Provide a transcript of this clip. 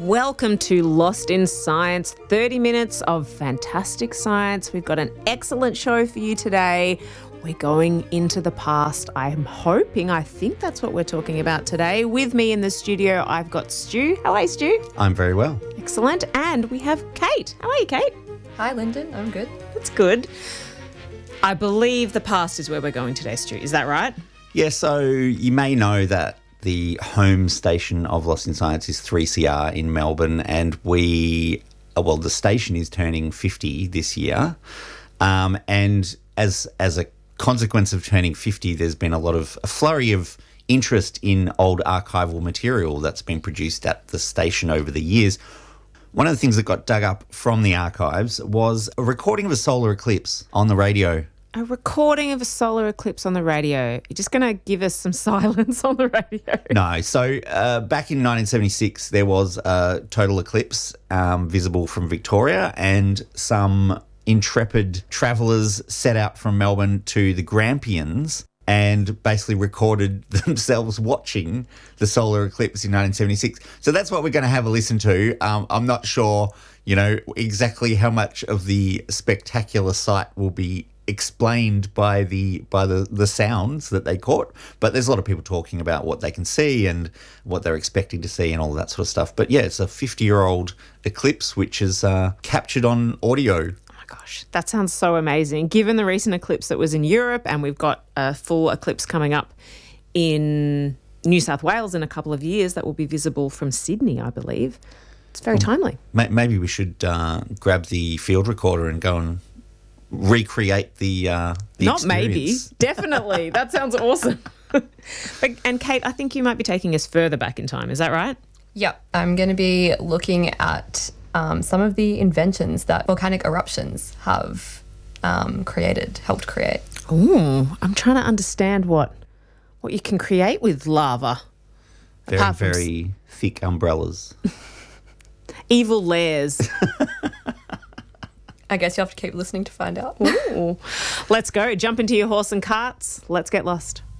Welcome to Lost in Science, 30 minutes of fantastic science. We've got an excellent show for you today. We're going into the past. I think that's what we're talking about today. With me in the studio, I've got Stu. How are you, Stu? I'm very well. Excellent. And we have Kate. How are you, Kate? Hi, Lyndon. I'm good. That's good. I believe the past is where we're going today, Stu. Is that right? Yeah, so you may know that the home station of Lost in Science is 3CR in Melbourne, and the station is turning 50 this year. And as a consequence of turning 50, there's been a flurry of interest in old archival material that's been produced at the station over the years. One of the things that got dug up from the archives was a recording of a solar eclipse on the radio. A recording of a solar eclipse on the radio. You're just going to give us some silence on the radio. No. So back in 1976, there was a total eclipse visible from Victoria, and some intrepid travellers set out from Melbourne to the Grampians and basically recorded themselves watching the solar eclipse in 1976. So that's what we're going to have a listen to. I'm not sure, exactly how much of the spectacular sight will be explained by the sounds that they caught, but there's a lot of people talking about what they can see and what they're expecting to see and all that sort of stuff. But yeah, it's a 50-year-old eclipse which is captured on audio. Oh my gosh, that sounds so amazing. Given the recent eclipse that was in Europe, and we've got a full eclipse coming up in New South Wales in a couple of years that will be visible from Sydney, I believe. It's very timely. Maybe we should grab the field recorder and go and recreate the Not experience. maybe, definitely. That sounds awesome. And Kate, I think you might be taking us further back in time. Is that right? Yep. I'm going to be looking at some of the inventions that volcanic eruptions have helped create. Oh, I'm trying to understand what you can create with lava. Very, very thick umbrellas. Evil layers. I guess you have to keep listening to find out. Ooh. Let's go. Jump into your horse and carts. Let's get lost.